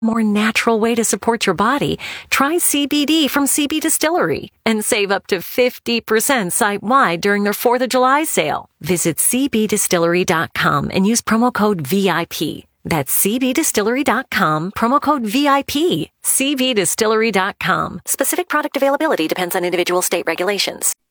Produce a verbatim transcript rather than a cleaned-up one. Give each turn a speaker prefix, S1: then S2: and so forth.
S1: more natural way to support your body, try C B D from C B Distillery and save up to fifty percent site-wide during their fourth of July sale. Visit c b distillery dot com and use promo code V I P. That's c b distillery dot com, promo code V I P. c b distillery dot com. Specific product availability depends on individual state regulations.